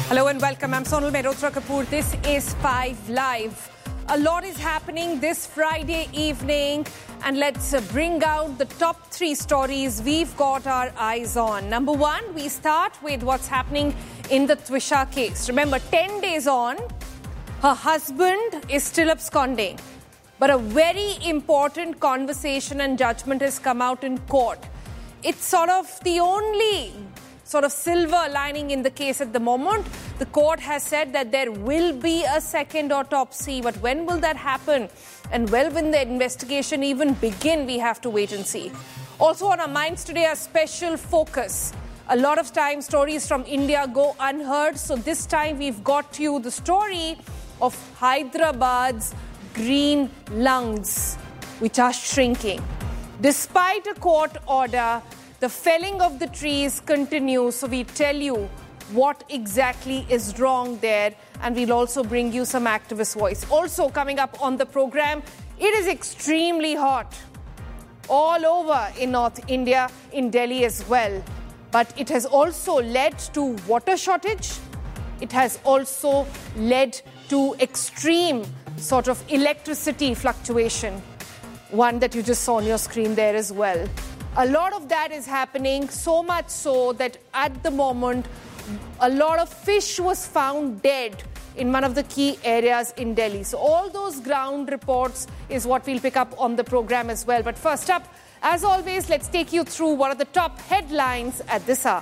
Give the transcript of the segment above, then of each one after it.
Hello and welcome. I'm Sonal Mehrotra Kapoor. This is 5 Live. A lot is happening this Friday evening, and let's bring out the top 3 stories we've got our eyes on. Number 1, we start with what's happening in the Twisha case. Remember, 10 days on, her husband is still absconding. But a very important conversation and judgment has come out in court. It's sort of the only silver lining in the case at the moment. The court has said that there will be a second autopsy, but when will that happen? And when will the investigation even begin? We have to wait and see. Also on our minds today, a special focus. A lot of times stories from India go unheard, so this time we've got to you the story of Hyderabad's green lungs, which are shrinking. Despite a court order, the felling of the trees continues, so we tell you what exactly is wrong there, and we'll also bring you some activist voice. Also coming up on the program, it is extremely hot all over in North India, in Delhi as well. But it has also led to water shortage. It has also led to extreme sort of electricity fluctuation, one that you just saw on your screen there as well. A lot of that is happening, so much so that at the moment, a lot of fish was found dead in one of the key areas in Delhi. So all those ground reports is what we'll pick up on the program as well. But first up, as always, let's take you through what are the top headlines at this hour.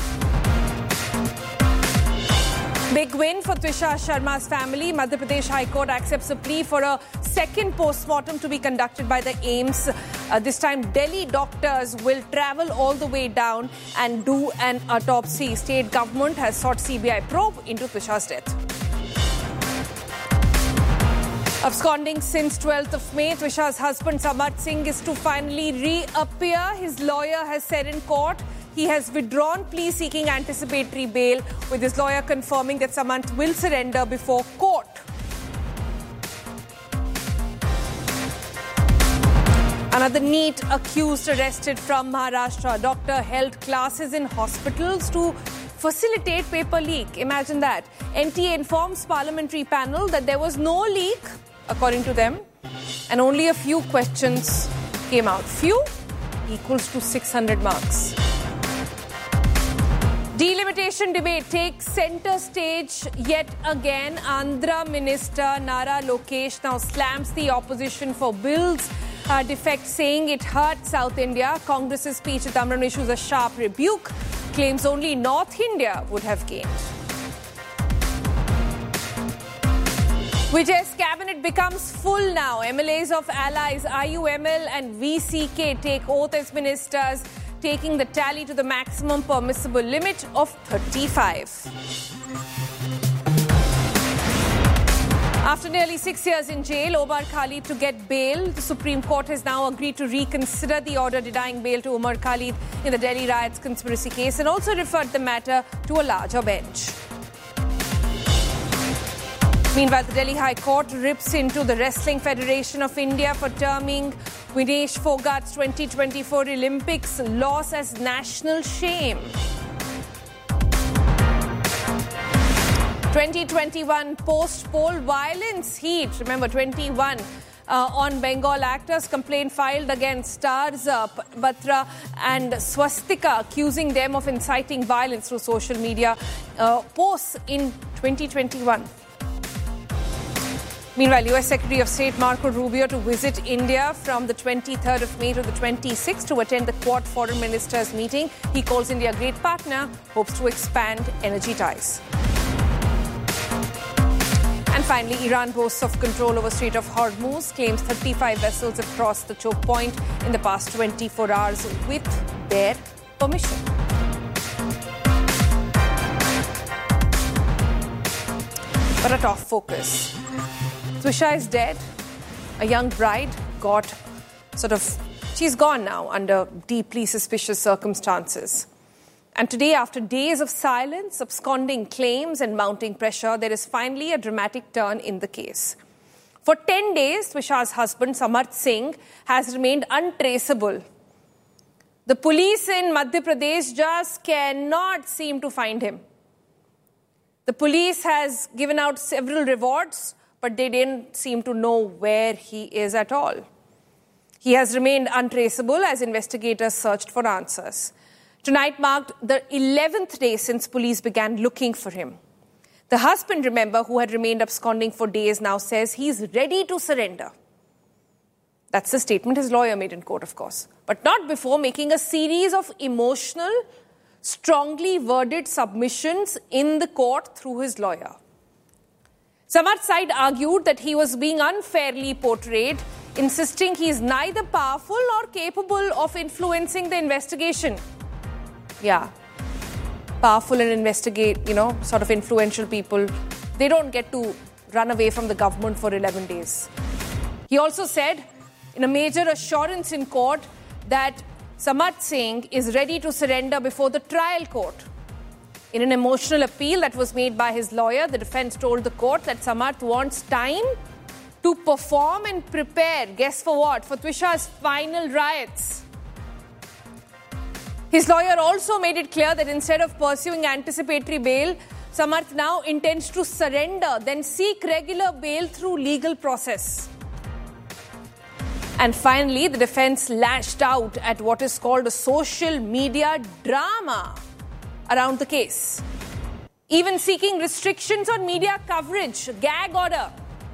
Big win for Twisha Sharma's family. Madhya Pradesh High Court accepts a plea for a second post-mortem to be conducted by the AIIMS. This time, Delhi doctors will travel all the way down and do an autopsy. State government has sought CBI probe into Twisha's death. Absconding since 12th of May, Twisha's husband Samarth Singh is to finally reappear. His lawyer has said in court he has withdrawn plea seeking anticipatory bail, with his lawyer confirming that Samarth will surrender before court. Another NEET accused arrested from Maharashtra. Doctor held classes in hospitals to facilitate paper leak. Imagine that. NTA informs parliamentary panel that there was no leak, according to them, and only a few questions came out. Few equals to 600 marks. Delimitation debate takes centre stage yet again. Andhra Minister Nara Lokesh now slams the opposition for bills defect, saying it hurt South India. Congress's speech at Amran issues a sharp rebuke, claims only North India would have gained. Vijay's cabinet becomes full now. MLAs of allies IUML and VCK take oath as ministers, taking the tally to the maximum permissible limit of 35. After nearly 6 years in jail, Omar Khalid to get bail. The Supreme Court has now agreed to reconsider the order denying bail to Omar Khalid in the Delhi riots conspiracy case, and also referred the matter to a larger bench. Meanwhile, the Delhi High Court rips into the Wrestling Federation of India for terming Vinesh Phogat's 2024 Olympics loss as national shame. 2021 post-poll violence heat. Remember, 21 on Bengal actors. Complaint filed against stars Batra and Swastika, accusing them of inciting violence through social media posts in 2021. Meanwhile, US Secretary of State Marco Rubio to visit India from the 23rd of May to the 26th to attend the Quad Foreign Ministers meeting. He calls India a great partner, hopes to expand energy ties. And finally, Iran boasts of control over Strait of Hormuz, claims 35 vessels have crossed the choke point in the past 24 hours with their permission. But a top focus. Twisha is dead. A young bride she's gone now under deeply suspicious circumstances. And today, after days of silence, absconding claims and mounting pressure, there is finally a dramatic turn in the case. For 10 days, Twisha's husband, Samarth Singh, has remained untraceable. The police in Madhya Pradesh just cannot seem to find him. The The police has given out several rewards, but they didn't seem to know where he is at all. He has remained untraceable as investigators searched for answers. Tonight marked the 11th day since police began looking for him. The husband, remember, who had remained absconding for days, now says he's ready to surrender. That's the statement his lawyer made in court, of course. But not before making a series of emotional, strongly worded submissions in the court through his lawyer. Samarth's side argued that he was being unfairly portrayed, insisting he is neither powerful nor capable of influencing the investigation. Yeah, powerful and sort of influential people, they don't get to run away from the government for 11 days. He also said, in a major assurance in court, that Samarth Singh is ready to surrender before the trial court. In an emotional appeal that was made by his lawyer, the defense told the court that Samarth wants time to perform and prepare, guess for what? For Twisha's final riots. His lawyer also made it clear that instead of pursuing anticipatory bail, Samarth now intends to surrender, then seek regular bail through legal process. And finally, the defense lashed out at what is called a social media drama around the case, even seeking restrictions on media coverage, gag order.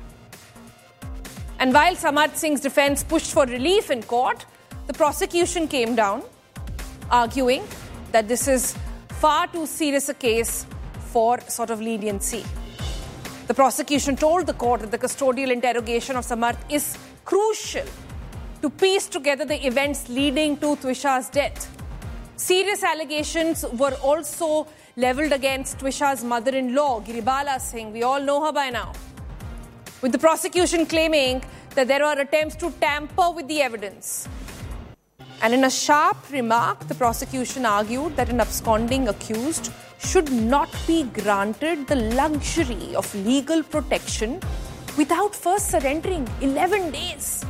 And while Samarth Singh's defense pushed for relief in court, the prosecution came down, arguing that this is far too serious a case for sort of leniency. The prosecution told the court that the custodial interrogation of Samarth is crucial to piece together the events leading to Twisha's death. Serious allegations were also levelled against Twisha's mother-in-law, Giribala Singh. We all know her by now. With the prosecution claiming that there were attempts to tamper with the evidence. And in a sharp remark, the prosecution argued that an absconding accused should not be granted the luxury of legal protection without first surrendering 11 days.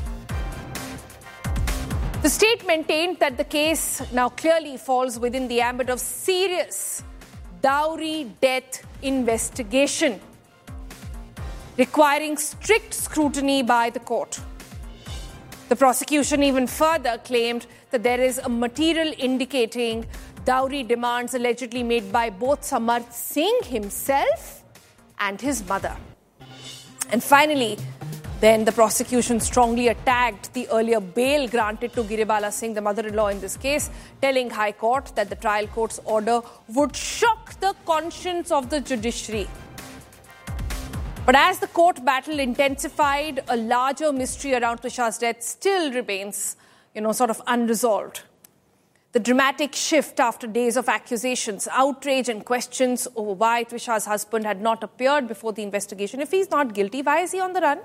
The state maintained that the case now clearly falls within the ambit of serious dowry death investigation, requiring strict scrutiny by the court. The prosecution even further claimed that there is a material indicating dowry demands allegedly made by both Samarth Singh himself and his mother. And finally, then the prosecution strongly attacked the earlier bail granted to Giribala Singh, the mother-in-law in this case, telling High Court that the trial court's order would shock the conscience of the judiciary. But as the court battle intensified, a larger mystery around Twisha's death still remains, sort of unresolved. The dramatic shift after days of accusations, outrage and questions over why Twisha's husband had not appeared before the investigation. If he's not guilty, why is he on the run?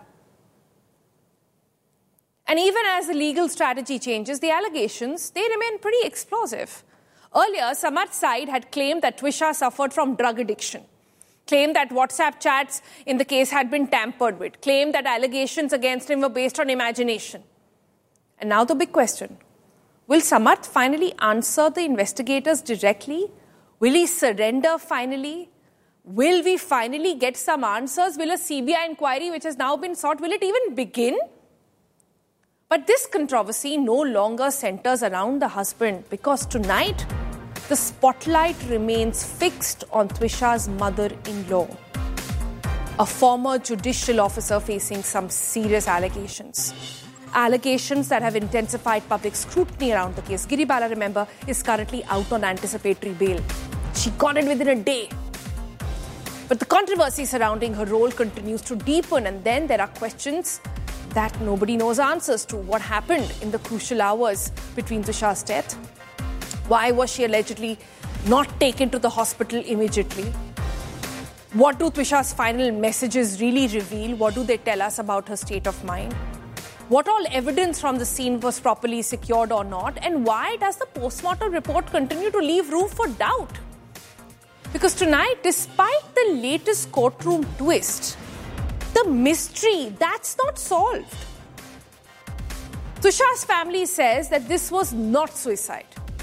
And even as the legal strategy changes, the allegations, they remain pretty explosive. Earlier, Samarth's side had claimed that Twisha suffered from drug addiction, claimed that WhatsApp chats in the case had been tampered with, claimed that allegations against him were based on imagination. And now the big question, will Samarth finally answer the investigators directly? Will he surrender finally? Will we finally get some answers? Will a CBI inquiry, which has now been sought, will it even begin? But this controversy no longer centers around the husband, because tonight the spotlight remains fixed on Twisha's mother-in-law, a former judicial officer facing some serious allegations. Allegations that have intensified public scrutiny around the case. Giribala, remember, is currently out on anticipatory bail. She got it within a day. But the controversy surrounding her role continues to deepen, and then there are questions that nobody knows answers to. What happened in the crucial hours between Twisha's death? Why was she allegedly not taken to the hospital immediately? What do Twisha's final messages really reveal? What do they tell us about her state of mind? What all evidence from the scene was properly secured or not? And why does the postmortem report continue to leave room for doubt? Because tonight, despite the latest courtroom twist, the mystery, that's not solved. Twisha's family says that this was not suicide.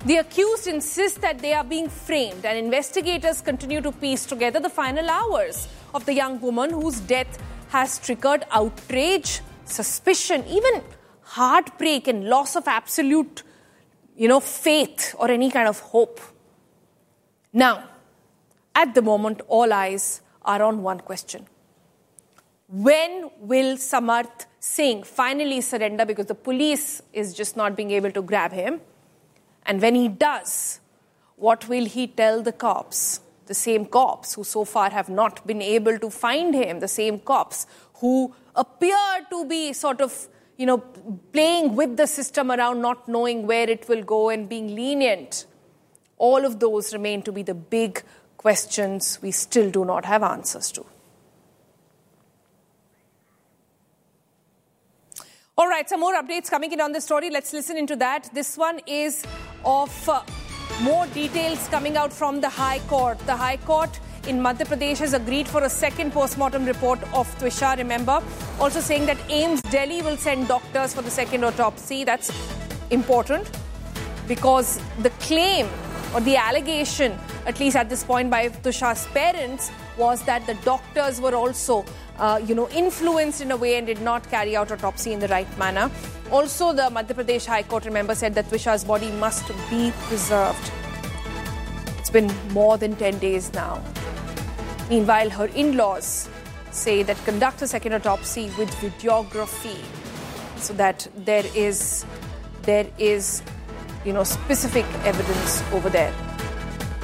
The accused insist that they are being framed, and investigators continue to piece together the final hours of the young woman whose death has triggered outrage, suspicion, even heartbreak and loss of absolute, faith or any kind of hope. Now, at the moment, all eyes are on one question. When will Samarth Singh finally surrender, because the police is just not being able to grab him? And when he does, what will he tell the cops? The same cops who so far have not been able to find him, the same cops who appear to be sort of, playing with the system around not knowing where it will go and being lenient. All of those remain to be the big questions we still do not have answers to. All right, some more updates coming in on this story. Let's listen into that. This one is of more details coming out from the High Court. The High Court in Madhya Pradesh has agreed for a second post-mortem report of Twisha, remember. Also saying that AIIMS Delhi will send doctors for the second autopsy. That's important because the claim or the allegation, at least at this point by Twisha's parents, was that the doctors were also influenced in a way and did not carry out autopsy in the right manner. Also, the Madhya Pradesh High Court, remember, said that Twisha's body must be preserved. It's been more than 10 days now. Meanwhile, her in-laws say that conduct a second autopsy with videography so that there is specific evidence over there.